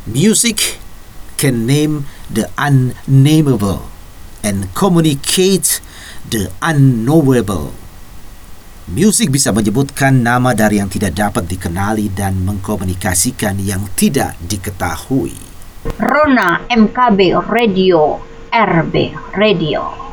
Music can name the unnameable and communicate the unknowable. Musik bisa menyebutkan nama dari yang tidak dapat dikenali dan mengkomunikasikan yang tidak diketahui. Rona MKB Radio, RB Radio.